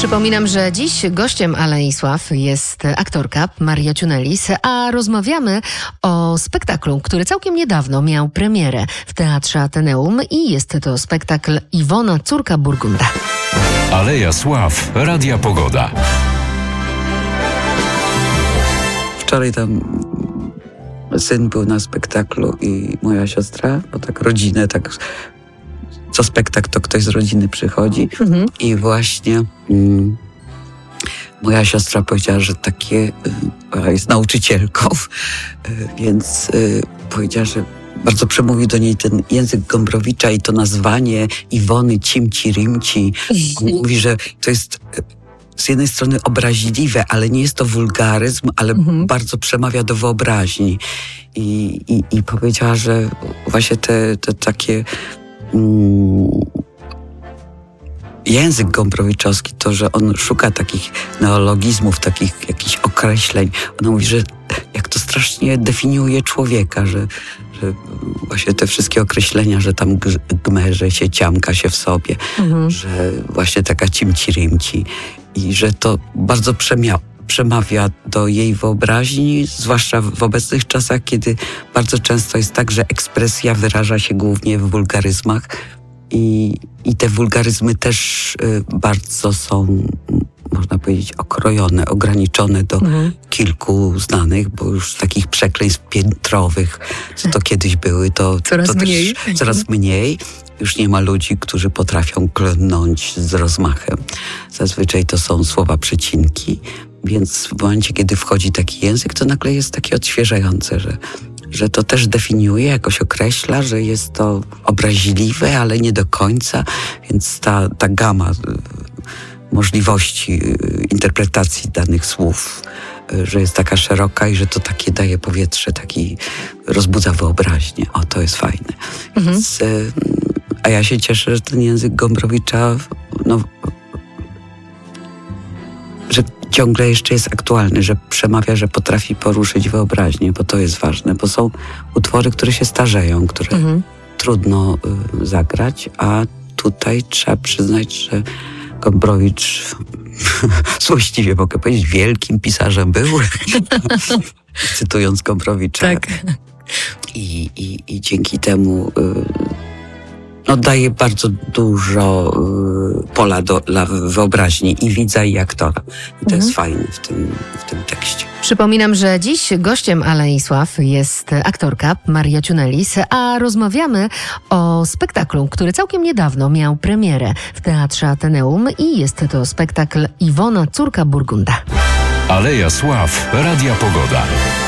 Przypominam, że dziś gościem Alei Sław jest aktorka Maria Ciunellis, a rozmawiamy o spektaklu, który całkiem niedawno miał premierę w Teatrze Ateneum i jest to spektakl Iwona, córka Burgunda. Aleja Sław, Radia Pogoda. Wczoraj tam syn był na spektaklu i moja siostra, bo tak rodzinę, tak co spektakl to ktoś z rodziny przychodzi. I właśnie moja siostra powiedziała, że takie, jest nauczycielką, więc powiedziała, że bardzo przemówi do niej ten język Gombrowicza i to nazwanie Iwony Cimci Rimci. On mówi, że to jest z jednej strony obraźliwe, ale nie jest to wulgaryzm, ale bardzo przemawia do wyobraźni. I powiedziała, że właśnie te takie język gombrowiczowski, to, że on szuka takich neologizmów, takich jakichś określeń. Ona mówi, że jak to strasznie definiuje człowieka, że właśnie te wszystkie określenia, że tam gmerze się, ciamka się w sobie, że właśnie taka cimci-rimci i że to bardzo przemawia do jej wyobraźni, zwłaszcza w obecnych czasach, kiedy bardzo często jest tak, że ekspresja wyraża się głównie w wulgaryzmach i te wulgaryzmy też bardzo są, można powiedzieć, okrojone, ograniczone do kilku znanych, bo już takich przekleństw piętrowych, co to kiedyś były, to coraz mniej. Już nie ma ludzi, którzy potrafią klnąć z rozmachem. Zazwyczaj to są słowa przecinki, więc w momencie, kiedy wchodzi taki język, to nagle jest takie odświeżające, że to też definiuje, jakoś określa, że jest to obraźliwe, ale nie do końca, więc ta gama możliwości interpretacji danych słów, że jest taka szeroka i że to takie daje powietrze, taki rozbudza wyobraźnię. O, to jest fajne. Więc, a ja się cieszę, że ten język Gombrowicza, że ciągle jeszcze jest aktualny, że przemawia, że potrafi poruszyć wyobraźnię, bo to jest ważne, bo są utwory, które się starzeją, które trudno zagrać, a tutaj trzeba przyznać, że Gombrowicz, właściwie mogę powiedzieć, wielkim pisarzem był, cytując Gombrowicza. Tak. I dzięki temu daje bardzo dużo pola dla wyobraźni i widza, i aktora. I to jest fajne w tym tekście. Przypominam, że dziś gościem Alei Sław jest aktorka Maria Ciunellis, a rozmawiamy o spektaklu, który całkiem niedawno miał premierę w Teatrze Ateneum i jest to spektakl Iwona, córka Burgunda. Aleja Sław, Radia Pogoda.